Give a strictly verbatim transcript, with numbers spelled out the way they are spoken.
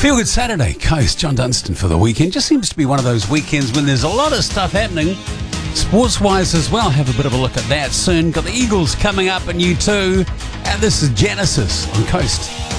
Feel Good Saturday, Coast, John Dunstan for the weekend. Just seems to be one of those weekends when there's a lot of stuff happening, sports-wise as well. Have a bit of a look at that soon. Got the Eagles coming up and you too. And this is Genesis on Coast.